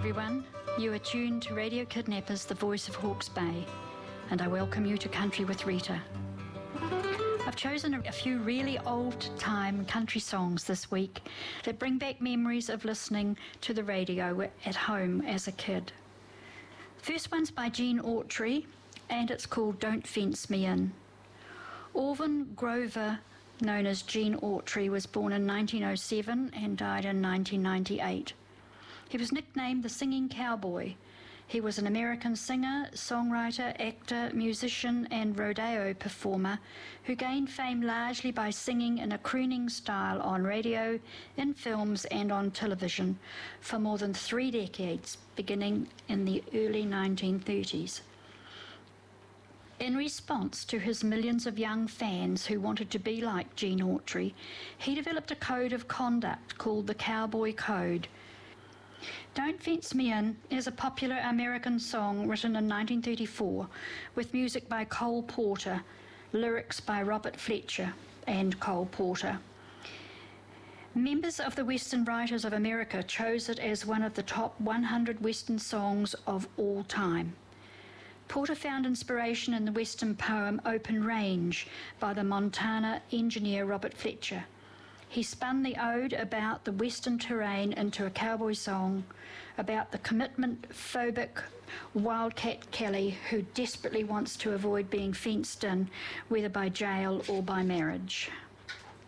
everyone. You are tuned to Radio Kidnappers, the voice of Hawke's Bay, and I welcome you to Country with Rita. I've chosen a few really old-time country songs this week that bring back memories of listening to the radio at home as a kid. First one's by Gene Autry, and it's called Don't Fence Me In. Orvin Grover, known as Gene Autry, was born in 1907 and died in 1998. He was nicknamed the Singing Cowboy. He was an American singer, songwriter, actor, musician, and rodeo performer who gained fame largely by singing in a crooning style on radio, in films, and on television for more than 3 decades, beginning in the early 1930s. In response to his millions of young fans who wanted to be like Gene Autry, he developed a code of conduct called the Cowboy Code. Don't Fence Me In is a popular American song written in 1934 with music by Cole Porter, lyrics by Robert Fletcher and Cole Porter. Members of the Western Writers of America chose it as one of the top 100 Western songs of all time. Porter found inspiration in the Western poem Open Range by the Montana engineer Robert Fletcher. He spun the ode about the Western terrain into a cowboy song about the commitment-phobic Wildcat Kelly who desperately wants to avoid being fenced in, whether by jail or by marriage.